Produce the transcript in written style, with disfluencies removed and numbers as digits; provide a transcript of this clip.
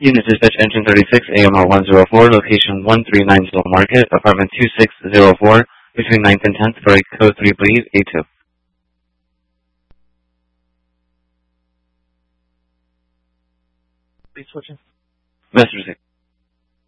Unit Dispatch Engine 36, AMR 104, location 139 Soul Market, apartment 2604, between 9th and 10th, for a code 3, please, A2. Please switch in. Mr. 6.